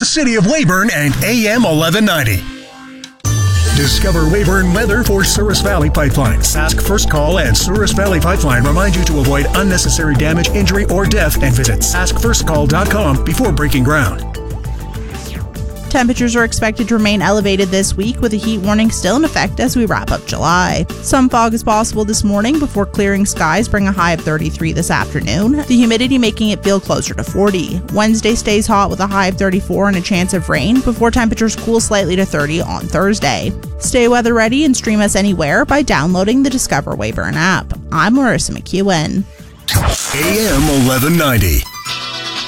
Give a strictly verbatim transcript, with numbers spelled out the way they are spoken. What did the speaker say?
City of Weyburn and A M eleven ninety. Discover Weyburn weather for Souris Valley Pipeline. Ask First Call and Souris Valley Pipeline remind you to avoid unnecessary damage, injury, or death and visit ask first call dot com before breaking ground. Temperatures are expected to remain elevated this week with a heat warning still in effect as we wrap up July. Some fog is possible this morning before clearing skies bring a high of thirty-three this afternoon, the humidity making it feel closer to forty. Wednesday stays hot with a high of thirty-four and a chance of rain before temperatures cool slightly to thirty on Thursday. Stay weather ready and stream us anywhere by downloading the Discover Weyburn app. I'm Marissa McEwen. A M eleven ninety.